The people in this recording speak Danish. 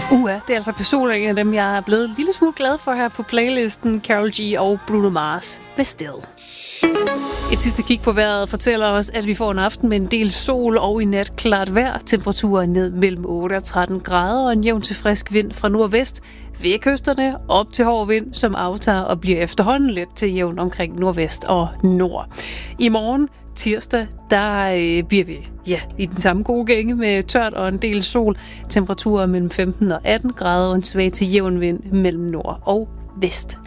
Det er altså personligt en af dem, jeg er blevet en lille smule glad for her på playlisten. Karol G og Bruno Mars med Still. Et sidste kig på vejret fortæller os, at vi får en aften med en del sol og i nat klart vejr. Temperaturen ned mellem 8 og 13 grader og en jævn til frisk vind fra nordvest. Ved kysterne op til hård vind, som aftager og bliver efterhånden let til jævn omkring nordvest og nord. I morgen tirsdag, der bliver vi i den samme gode gænge med tørt og en del sol. Temperaturer mellem 15 og 18 grader og en svag til jævn vind mellem nord og vest.